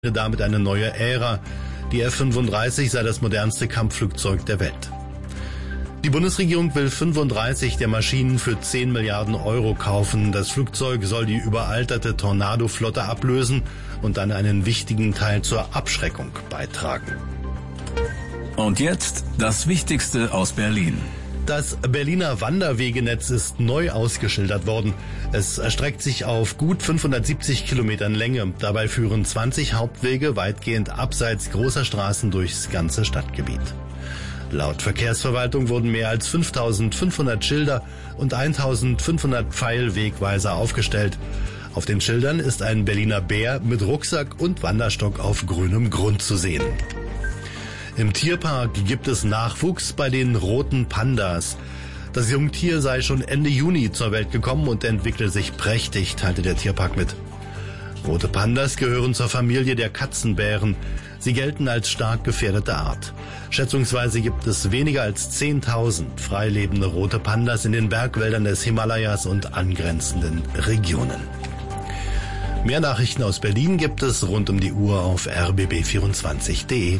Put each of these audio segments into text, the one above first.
damit eine neue Ära. Die F-35 sei das modernste Kampfflugzeug der Welt. Die Bundesregierung will 35 der Maschinen für 10 Milliarden Euro kaufen. Das Flugzeug soll die überalterte Tornado-Flotte ablösen und dann einen wichtigen Teil zur Abschreckung beitragen. Und jetzt das Wichtigste aus Berlin. Das Berliner Wanderwegenetz ist neu ausgeschildert worden. Es erstreckt sich auf gut 570 Kilometern Länge. Dabei führen 20 Hauptwege weitgehend abseits großer Straßen durchs ganze Stadtgebiet. Laut Verkehrsverwaltung wurden mehr als 5.500 Schilder und 1.500 Pfeilwegweiser aufgestellt. Auf den Schildern ist ein Berliner Bär mit Rucksack und Wanderstock auf grünem Grund zu sehen. Im Tierpark gibt es Nachwuchs bei den roten Pandas. Das Jungtier sei schon Ende Juni zur Welt gekommen und entwickle sich prächtig, teilte der Tierpark mit. Rote Pandas gehören zur Familie der Katzenbären. Sie gelten als stark gefährdete Art. Schätzungsweise gibt es weniger als 10.000 freilebende rote Pandas in den Bergwäldern des Himalayas und angrenzenden Regionen. Mehr Nachrichten aus Berlin gibt es rund um die Uhr auf rbb24.de.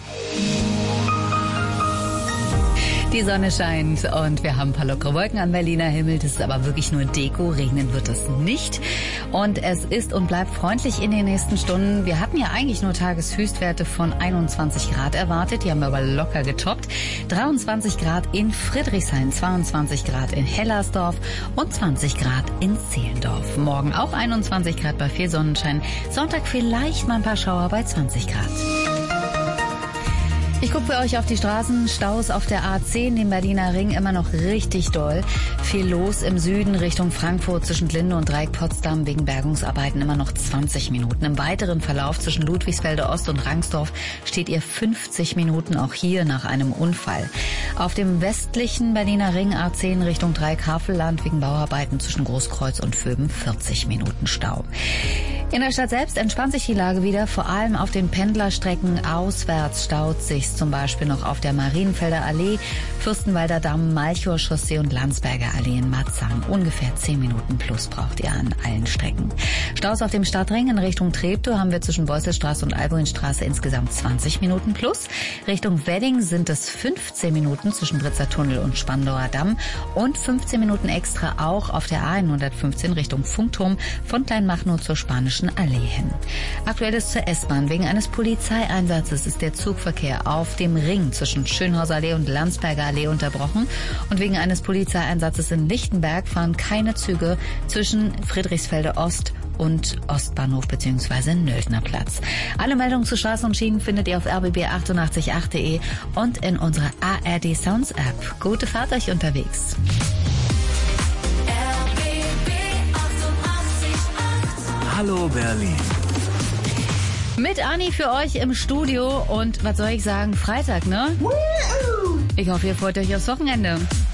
Die Sonne scheint und wir haben ein paar lockere Wolken am Berliner Himmel. Das ist aber wirklich nur Deko. Regnen wird es nicht. Und es ist und bleibt freundlich in den nächsten Stunden. Wir hatten ja eigentlich nur Tageshöchstwerte von 21 Grad erwartet. Die haben wir aber locker getoppt. 23 Grad in Friedrichshain, 22 Grad in Hellersdorf und 20 Grad in Zehlendorf. Morgen auch 21 Grad bei viel Sonnenschein. Sonntag vielleicht mal ein paar Schauer bei 20 Grad. Ich gucke für euch auf die Straßen. Staus auf der A10, dem Berliner Ring, immer noch richtig doll. Viel los im Süden Richtung Frankfurt zwischen Linde und Dreieck Potsdam wegen Bergungsarbeiten immer noch 20 Minuten. Im weiteren Verlauf zwischen Ludwigsfelde Ost und Rangsdorf steht ihr 50 Minuten, auch hier nach einem Unfall. Auf dem westlichen Berliner Ring A10 Richtung Dreieck Havelland wegen Bauarbeiten zwischen Großkreuz und Vöben 40 Minuten Stau. In der Stadt selbst entspannt sich die Lage wieder, vor allem auf den Pendlerstrecken auswärts staut sich zum Beispiel noch auf der Marienfelder Allee, Fürstenwalder Damm, Malchower Chaussee und Landsberger Allee in Marzahn. Ungefähr 10 Minuten plus braucht ihr an allen Strecken. Staus auf dem Stadtring in Richtung Treptow haben wir zwischen Beusselstraße und Albuinstraße insgesamt 20 Minuten plus. Richtung Wedding sind es 15 Minuten zwischen Britzer Tunnel und Spandauer Damm und 15 Minuten extra auch auf der A115 Richtung Funkturm von Kleinmachnow zur Spanischen Allee hin. Aktuelles zur S-Bahn. Wegen eines Polizeieinsatzes ist der Zugverkehr auf dem Ring zwischen Schönhauser Allee und Landsberger Allee unterbrochen. Und wegen eines Polizeieinsatzes in Lichtenberg fahren keine Züge zwischen Friedrichsfelde Ost und Ostbahnhof bzw. Nöldner Platz. Alle Meldungen zu Straßen und Schienen findet ihr auf rbb888.de und in unserer ARD Sounds App. Gute Fahrt euch unterwegs. Hallo Berlin. Mit Anni für euch im Studio und was soll ich sagen, Freitag, ne? Ich hoffe, ihr freut euch aufs Wochenende.